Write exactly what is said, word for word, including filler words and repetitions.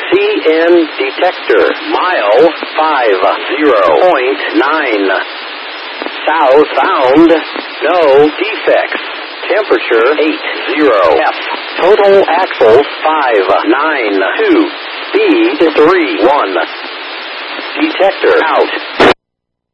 C N detector. Mile five zero point nine. South bound. No defects. Temperature eight zero. F. Total axles five nine two. Speed three one. Detector out.